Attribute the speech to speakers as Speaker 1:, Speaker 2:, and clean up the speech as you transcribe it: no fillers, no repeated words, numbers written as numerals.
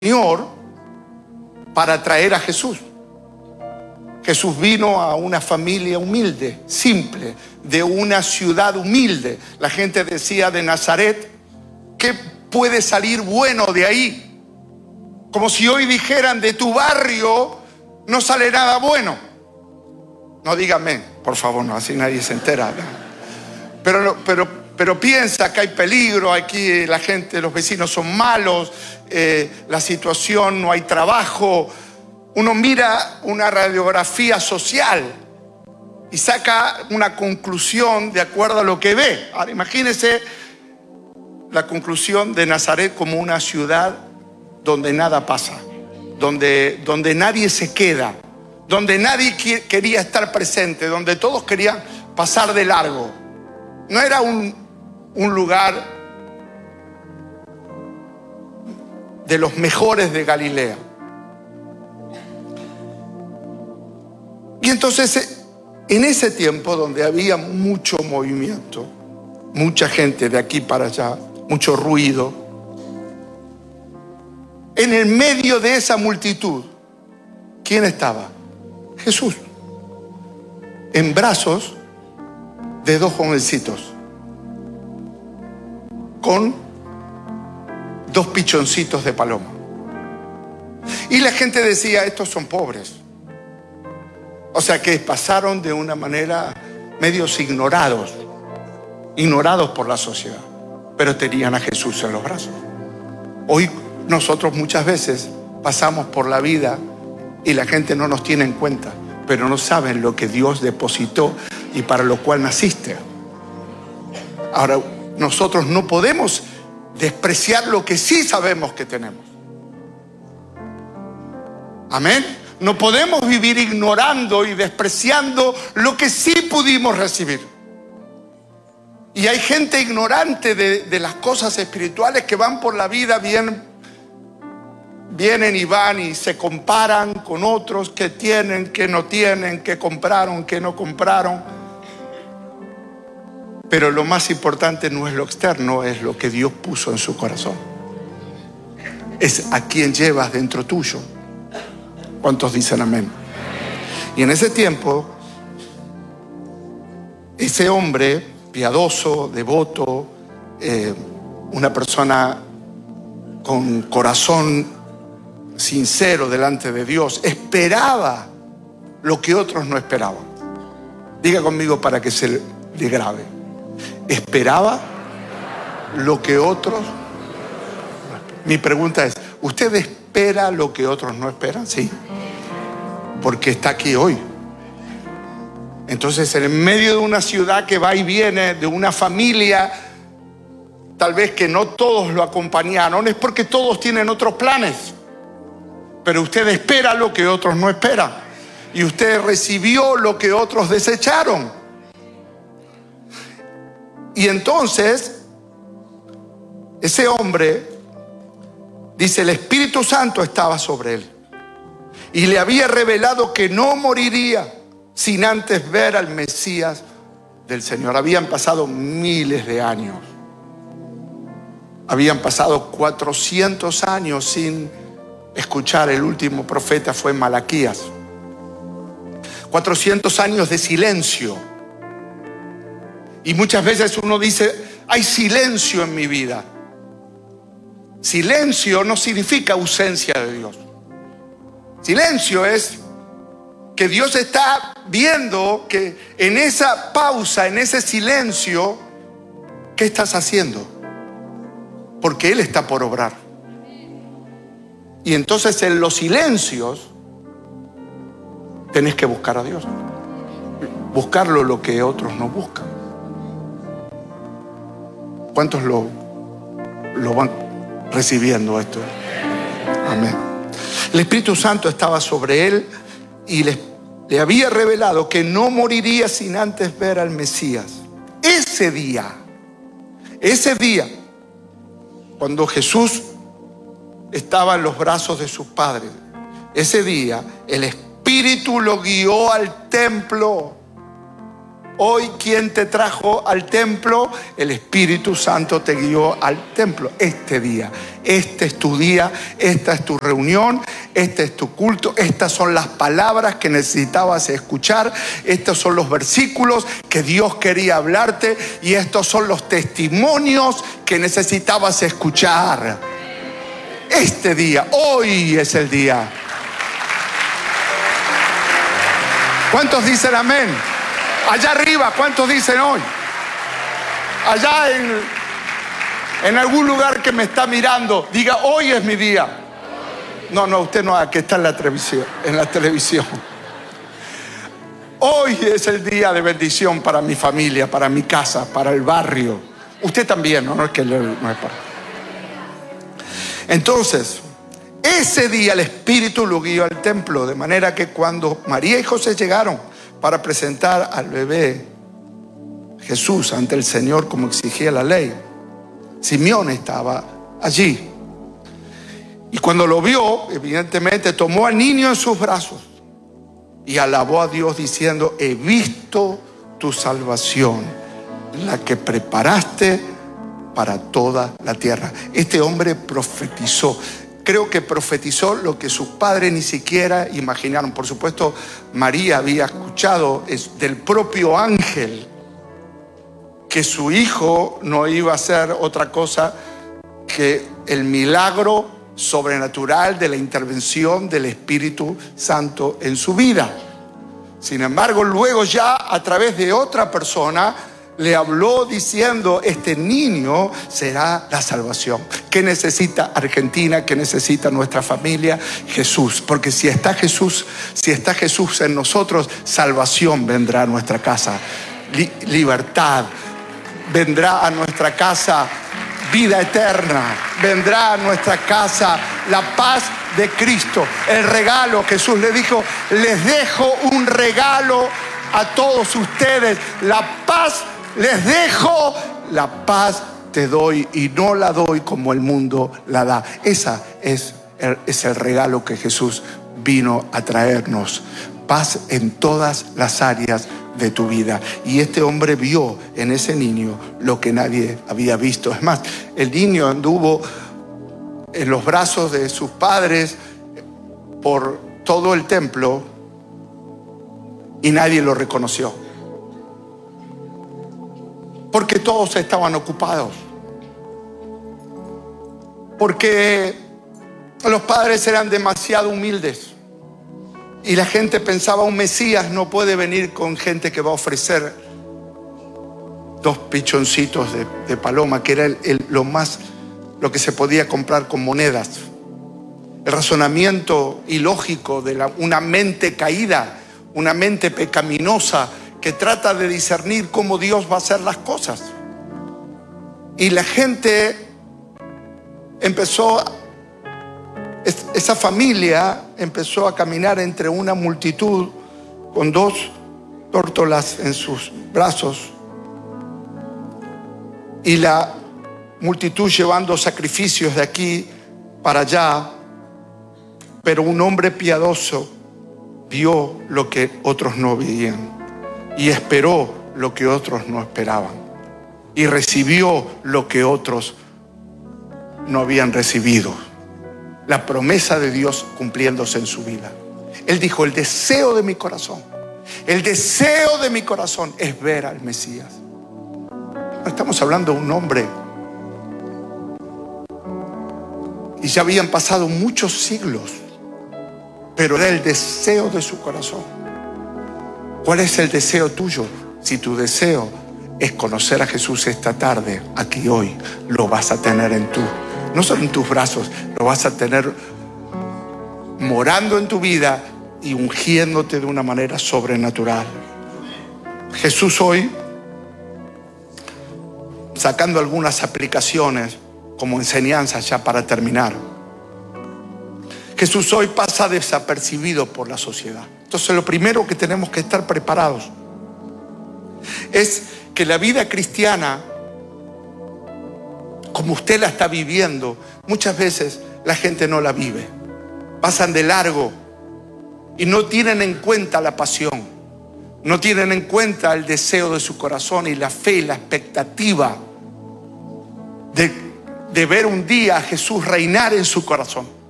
Speaker 1: Señor para traer a Jesús. Jesús vino a una familia humilde, simple, de una ciudad humilde. La gente decía de Nazaret, ¿qué puede salir bueno de ahí? Como si hoy dijeran de tu barrio no sale nada bueno. No díganme, por favor, no, así nadie se entera. Pero piensa que hay peligro, aquí la gente, los vecinos son malos, la situación, no hay trabajo. Uno mira una radiografía social y saca una conclusión de acuerdo a lo que ve. Ahora imagínense la conclusión de Nazaret como una ciudad donde nada pasa, donde nadie se queda, donde nadie quería estar presente, donde todos querían pasar de largo. No era un lugar de los mejores de Galilea. Y entonces, en ese tiempo donde había mucho movimiento, mucha gente de aquí para allá, mucho ruido, en el medio de esa multitud, ¿quién estaba? Jesús, en brazos de dos jovencitos, con dos pichoncitos de paloma. Y la gente decía, estos son pobres. O sea que pasaron de una manera medios ignorados por la sociedad, pero tenían a Jesús en los brazos. Hoy nosotros muchas veces pasamos por la vida y la gente no nos tiene en cuenta, pero no saben lo que Dios depositó y para lo cual naciste. Ahora, nosotros no podemos despreciar lo que sí sabemos que tenemos. Amén. No podemos vivir ignorando y despreciando lo que sí pudimos recibir. Y hay gente ignorante de las cosas espirituales que van por la vida, vienen y van y se comparan con otros que tienen, que no tienen, que compraron, que no compraron. Pero lo más importante no es lo externo, es lo que Dios puso en su corazón. Es a quien llevas dentro tuyo. ¿Cuántos dicen amén? Y en ese tiempo, ese hombre piadoso, devoto, una persona con corazón sincero delante de Dios, esperaba lo que otros no esperaban. Diga conmigo para que se le grabe. Esperaba lo que otros. Mi pregunta es, ¿usted espera lo que otros no esperan? Sí, porque está aquí hoy. Entonces, en medio de una ciudad que va y viene, de una familia, tal vez que no todos lo acompañaron, es porque todos tienen otros planes. Pero usted espera lo que otros no esperan. Y usted recibió lo que otros desecharon. Y entonces, ese hombre, dice, el Espíritu Santo estaba sobre él. Y le había revelado que no moriría sin antes ver al Mesías del Señor. Habían pasado miles de años. Habían pasado 400 años sin escuchar. El último profeta fue Malaquías. 400 años de silencio. Y muchas veces uno dice, hay silencio en mi vida. Silencio no significa ausencia de Dios. Silencio es que Dios está viendo que en esa pausa, en ese silencio, ¿qué estás haciendo? Porque Él está por obrar. Y entonces en los silencios tenés que buscar a Dios. Buscarlo lo que otros no buscan. ¿Cuántos lo van recibiendo esto? Amén. El Espíritu Santo estaba sobre él y le había revelado que no moriría sin antes ver al Mesías. Ese día, cuando Jesús estaba en los brazos de sus padres, ese día el Espíritu lo guió al templo Hoy, ¿quién te trajo al templo? El Espíritu Santo te guió al templo. Este día, este es tu día, esta es tu reunión, este es tu culto. Estas son las palabras que necesitabas escuchar. Estos son los versículos que Dios quería hablarte. Y estos son los testimonios que necesitabas escuchar. Este día, hoy es el día. ¿Cuántos dicen amén? Allá arriba, ¿cuántos dicen hoy? Allá en algún lugar que me está mirando, diga, hoy es mi día. No, usted no, que está en la televisión. Hoy es el día de bendición para mi familia, para mi casa, para el barrio. Usted también, no es que no es para. Entonces, ese día el Espíritu lo guió al templo, de manera que cuando María y José llegaron para presentar al bebé Jesús ante el Señor como exigía la ley, Simeón estaba allí. Y cuando lo vio, evidentemente tomó al niño en sus brazos y alabó a Dios diciendo: he visto tu salvación, la que preparaste para toda la tierra. Este hombre profetizó. Creo que profetizó lo que sus padres ni siquiera imaginaron. Por supuesto, María había escuchado del propio ángel que su hijo no iba a ser otra cosa que el milagro sobrenatural de la intervención del Espíritu Santo en su vida. Sin embargo, luego ya a través de otra persona le habló diciendo: este niño será la salvación. ¿Qué necesita Argentina? ¿Qué necesita nuestra familia? Jesús. Porque si está Jesús en nosotros, salvación vendrá a nuestra casa. Libertad vendrá a nuestra casa. Vida eterna vendrá a nuestra casa. La paz de Cristo. El regalo, Jesús le dijo: les dejo un regalo a todos ustedes. La paz les dejo, la paz te doy, y no la doy como el mundo la da. Esa es el regalo que Jesús vino a traernos. Paz en todas las áreas de tu vida. Y este hombre vio en ese niño lo que nadie había visto. Es más, el niño anduvo en los brazos de sus padres por todo el templo y nadie lo reconoció. Porque todos estaban ocupados. Porque los padres eran demasiado humildes. Y la gente pensaba: un Mesías no puede venir con gente que va a ofrecer 2 pichoncitos de paloma, que era lo que se podía comprar con monedas. El razonamiento ilógico de una mente caída, una mente pecaminosa, que trata de discernir cómo Dios va a hacer las cosas. Y la gente esa familia empezó a caminar entre una multitud con 2 tórtolas en sus brazos, y la multitud llevando sacrificios de aquí para allá. Pero un hombre piadoso vio lo que otros no veían, y esperó lo que otros no esperaban, y recibió lo que otros no habían recibido. La promesa de Dios cumpliéndose en su vida. Él dijo: el deseo de mi corazón es ver al Mesías. Estamos hablando de un hombre, y ya habían pasado muchos siglos, pero era el deseo de su corazón. ¿Cuál es el deseo tuyo? Si tu deseo es conocer a Jesús esta tarde, aquí hoy, lo vas a tener no solo en tus brazos, lo vas a tener morando en tu vida y ungiéndote de una manera sobrenatural. Jesús hoy, sacando algunas aplicaciones como enseñanzas ya para terminar, Jesús hoy pasa desapercibido por la sociedad. Entonces, lo primero que tenemos que estar preparados es que la vida cristiana, como usted la está viviendo, muchas veces la gente no la vive. Pasan de largo y no tienen en cuenta la pasión. No tienen en cuenta el deseo de su corazón y la fe y la expectativa de ver un día a Jesús reinar en su corazón.